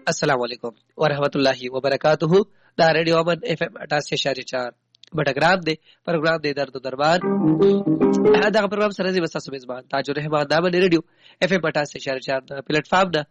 السلام علیکم ورحمت الله وبرکاتہ دا ریډیو امن اف ام 88.4 بټګرام دی پروګرام دی درد دربار دا پروګرام سره دی وساسو میزبان تاج الرحمن دا باندې ریډیو اف ام 88.4 دا پلیټ فارم دا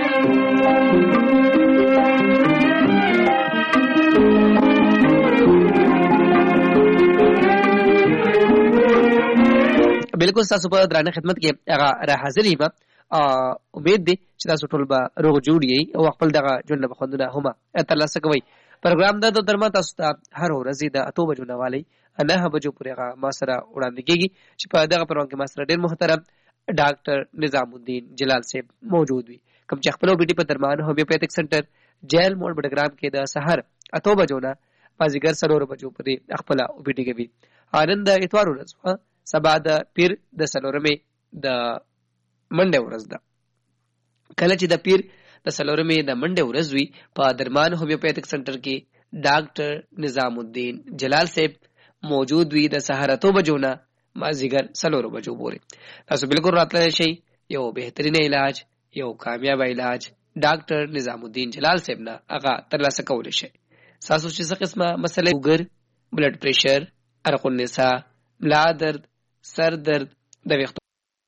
بالکل تاسو په درانه خدمت کې هغه را حاضر یم امید دی چې تاسو ټول به روغ جوړ یې او خپل دغه ژوند به خوندونه هم ترلاسه کوئ. پروګرام د درما تاسو ته هر ورځ د 8 بجو نه والی 9 بجو پورې هغه ما سره وړاندې کېږي چې په دغه پروګرام کې ما سره ډېر محترم ډاکټر نظام الدین جلال صاحب موجود وي کوم چې خپل بیټي په درمان هومیوپیتھک سنټر جیل موډ بټګرام کې د سحر 8 بجو نه مازیګر 3 بجو پورې خپل بیټي کوي. نن د اتوار ورځ سبا د پیر د سلورمې د منډه ورځ ده. کله چې د پیر د سلورمې د منډه ورځ وي په درمان هومیوپیتھک سنټر کې ډاکټر نظام الدین جلال صاحب موجود وي د سحر 8 بجو نه مازیګر 3 بجو پورې. تاسو بالکل راتللی شئ. یو بهترین علاج یو کامیاب علاج ډاکټر نظام الدین جلال صاحب نه هغه ترلاسه کولی شئ. تاسو چې څه قسمه مسله وګر بلډ پریشر عرق النساء ملا درد سر درد د ویښتو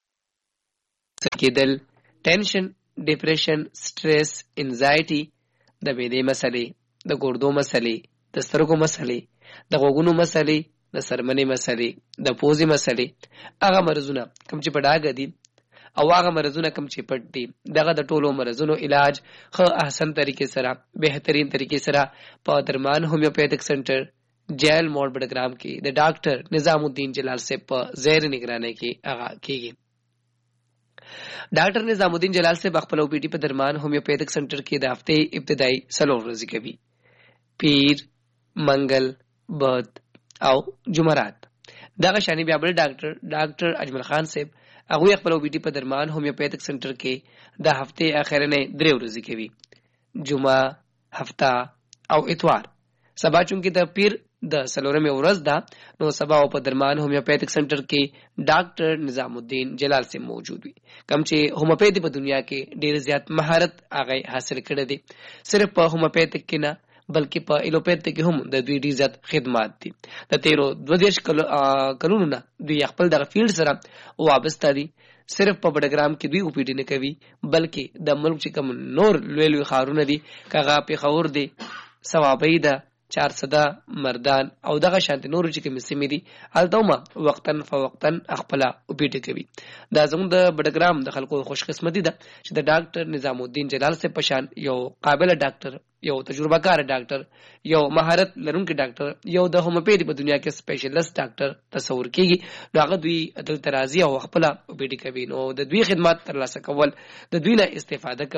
کېدل ټینشن ډیپریشن سټریس انزایټي د معدې مسلې د ګردو مسلې د سترګو مسلې د غوږونو مسلې د سرمنې مسلې د پوزې مسلې هغه مرزونه کوم چې په ډاګه دي او هغه مرزونه کوم چې پټ دي دغه د ټولو مرزونو علاج ښه احسن طریقې سره بهترین طریقې سره په درمان هومیوپیتھک سنټر جیل موډ بټګرام کې د ډاکټر نظام الدین جلال صاحب په زیر نگرانی کې هغه کېږي. ډاکټر نظام الدین جلال صاحب خپل او پی ټی په درمان هومیوپیتھک سنټر کې د هفته ابتدایي 3 ورځې کوي. پیر منګل بد او جمعرات. دغه شانی بیا بل ډاکټر اجمل خان صاحب هغه خپل او پی ټی په درمان هومیوپیتھک سنټر کې د هفته اخرنه 3 ورځې کوي. جمعه هفته او اتوار. سبا چونکې د پیر د سلورمې ورځ ده نو سبا په درمان هومیوپیتھک سنټر کې ډاکټر نظام الدین جلال صاحب موجود وي کوم چې هومیوپیتھی په دنیا کې ډېر زیات مهارت هغه حاصل کړی دی. صرف په هومیوپیتھک کې نه بلکې په ایلوپیتھک کې هم د دوی ډېر زیات خدمات دي. د 22 کلونو نه دوی خپل دغه فیلډ سره وابسته دي. صرف په بټګرام کې دوی او پی ډي نه کوي بلکې د ملک چې کوم نور لوی لوی ښارونه دي کغه پیښور دی ثوابۍ ده چارسده مردان او دغه شانت نور چې کوم سیمې دي التوما وقتن فوقتن خپل او پی ډي کوي. دا زموږ د بټګرام د خلکو خوش قسمتي ده چې د ډاکټر نظام الدین جلال صاحب په شان یو قابل ډاکټر یو تجربه کار ډاکټر یو مهارت لرونکي ډاکټر یو د هومیوپیتھی په دنیا کې سپیشلیست ډاکټر تصور کیږي. هغه دوی عدل ترازی او خپل او پی ډي کوي نو د دوی خدمات ترلاسه کول د دوی نه استفاده